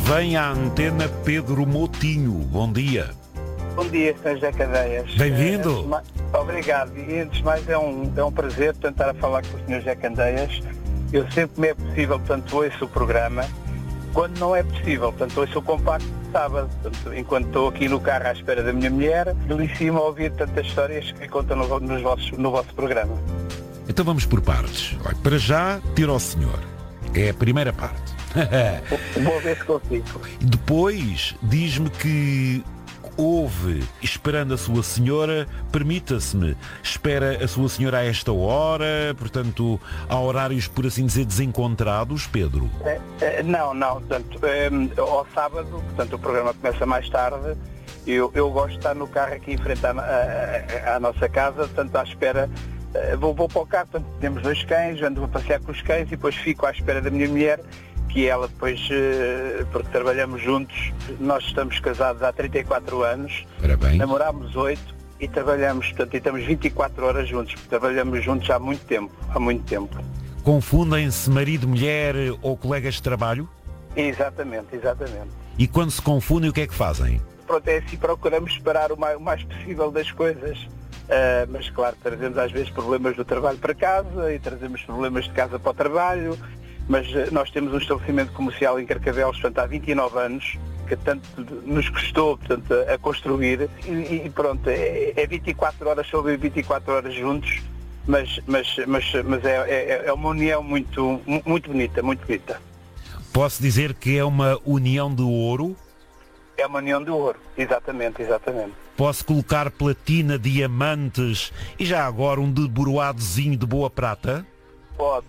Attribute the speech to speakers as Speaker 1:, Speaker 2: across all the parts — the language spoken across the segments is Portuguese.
Speaker 1: Vem à antena Pedro Moutinho. Bom dia.
Speaker 2: Bom dia, Sr. José Candeias.
Speaker 1: Bem-vindo.
Speaker 2: Obrigado. E antes de mais é um prazer tentar falar com o Sr. José Candeias. Eu sempre que me é possível, portanto, ouço o programa. Quando não é possível, portanto, ouço o compacto de sábado. Portanto, enquanto estou aqui no carro à espera da minha mulher, delicio-me a ouvir tantas histórias que contam no vosso programa.
Speaker 1: Então vamos por partes. Olha, para já, tira ao senhor. É a primeira parte.
Speaker 2: Vou ver se consigo.
Speaker 1: Depois, diz-me que houve, esperando a sua senhora, permita-se-me, espera a sua senhora a esta hora, portanto, há horários, por assim dizer, desencontrados, Pedro?
Speaker 2: Não, portanto, ao sábado, portanto, o programa começa mais tarde, eu gosto de estar no carro aqui em frente à nossa casa, portanto, à espera, vou para o carro, portanto, temos 2 cães, ando a passear com os cães e depois fico à espera da minha mulher, que ela depois, porque trabalhamos juntos, nós estamos casados há 34 anos,
Speaker 1: Parabéns.
Speaker 2: Namorámos 8 e trabalhamos, portanto, e estamos 24 horas juntos, trabalhamos juntos há muito tempo.
Speaker 1: Confundem-se marido, mulher ou colegas de trabalho?
Speaker 2: Exatamente.
Speaker 1: E quando se confundem, o que é que fazem?
Speaker 2: Pronto, é assim, procuramos separar o mais possível das coisas, mas claro, trazemos às vezes problemas do trabalho para casa e trazemos problemas de casa para o trabalho. Mas nós temos um estabelecimento comercial em Carcavelos, portanto, há 29 anos, que tanto nos custou, portanto, a construir, e pronto, é 24 horas sobre 24 horas juntos, mas é uma união muito bonita, muito bonita.
Speaker 1: Posso dizer que é uma união de ouro?
Speaker 2: É uma união de ouro, exatamente.
Speaker 1: Posso colocar platina, diamantes e já agora um deboroadozinho de boa prata?
Speaker 2: Pode,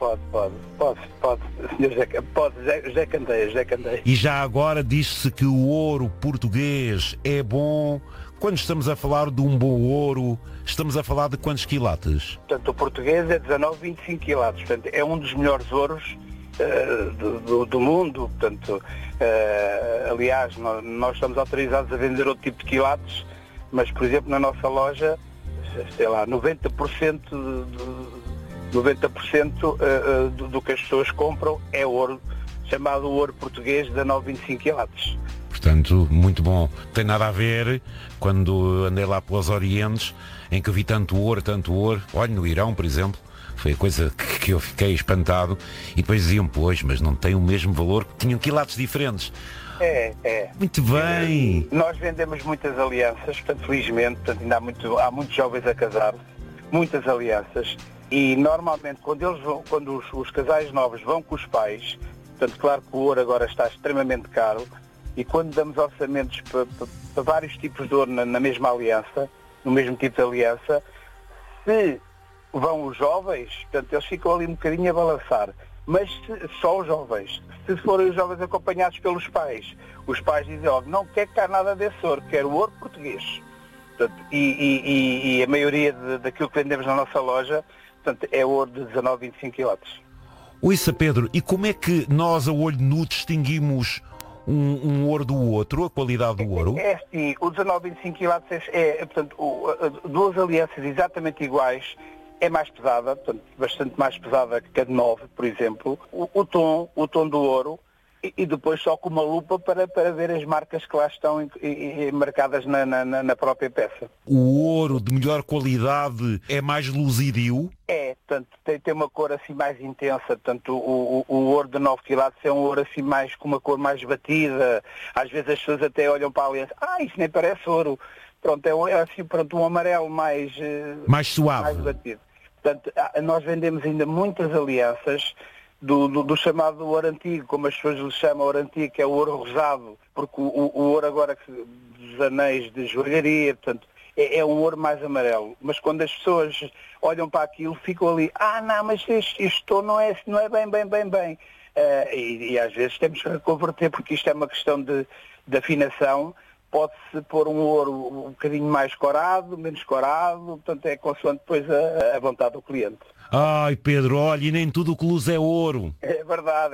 Speaker 2: Sr. José Candeias.
Speaker 1: E já agora diz-se que o ouro português é bom. Quando estamos a falar de um bom ouro, estamos a falar de quantos quilates?
Speaker 2: Portanto, o português é 19,25 quilates. Portanto, é um dos melhores ouros do mundo. Portanto, aliás, nós estamos autorizados a vender outro tipo de quilates, mas, por exemplo, na nossa loja, sei lá, 90% do que as pessoas compram é ouro, chamado ouro português, 19,25 quilates.
Speaker 1: Portanto, muito bom. Tem nada a ver quando andei lá pelos Orientes, em que vi tanto ouro. Olha, no Irão, por exemplo, foi a coisa que eu fiquei espantado. E depois diziam, pois, mas não tem o mesmo valor, tinham quilates diferentes.
Speaker 2: É.
Speaker 1: Muito bem.
Speaker 2: Nós vendemos muitas alianças, portanto, felizmente, portanto, ainda há muitos jovens a casar, muitas alianças. E normalmente quando os casais novos vão com os pais, portanto, claro que o ouro agora está extremamente caro, e quando damos orçamentos para vários tipos de ouro na mesma aliança, no mesmo tipo de aliança, se vão os jovens, portanto, eles ficam ali um bocadinho a balançar, mas só os jovens. Se forem os jovens acompanhados pelos pais, os pais dizem, não quer cá nada desse ouro, quero ouro português. Portanto, e a maioria daquilo que vendemos na nossa loja, portanto, é ouro de 19,25 quilates.
Speaker 1: Ouça, Pedro, e como é que nós, a olho nu, distinguimos um ouro do outro, a qualidade do ouro?
Speaker 2: É assim, o 19,25 quilates portanto, duas alianças exatamente iguais, é mais pesada, portanto, bastante mais pesada que a de 9, por exemplo. O tom do ouro, e depois só com uma lupa para ver as marcas que lá estão marcadas na própria peça.
Speaker 1: O ouro de melhor qualidade é mais luzidio?
Speaker 2: Portanto, tem uma cor assim mais intensa, portanto, o ouro de 9 quilates é um ouro assim mais, com uma cor mais batida, às vezes as pessoas até olham para a aliança, isso nem parece ouro, pronto, é assim, pronto, um amarelo mais
Speaker 1: suave,
Speaker 2: mais batido. Portanto, nós vendemos ainda muitas alianças do chamado ouro antigo, como as pessoas lhe chamam ouro antigo, que é o ouro rosado, porque o ouro agora dos anéis de joalharia, portanto, é um ouro mais amarelo. Mas quando as pessoas olham para aquilo, ficam ali, não, mas isto não é bem. E às vezes temos que reconverter, porque isto é uma questão de afinação. Pode-se pôr um ouro um bocadinho mais corado, menos corado, portanto é consoante depois a vontade do cliente.
Speaker 1: Ai, Pedro, olha, e nem tudo o que luz é ouro.
Speaker 2: É verdade.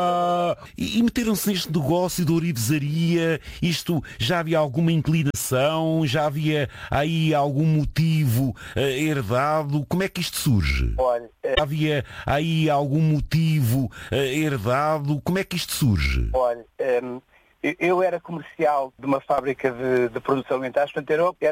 Speaker 1: E meteram-se neste negócio de ourivesaria, isto, já havia alguma inclinação, já havia aí algum motivo herdado? Como é que isto surge?
Speaker 2: Olha,
Speaker 1: havia aí algum motivo herdado? Como é que isto surge?
Speaker 2: Olha, Eu era comercial de uma fábrica de produtos alimentares, portanto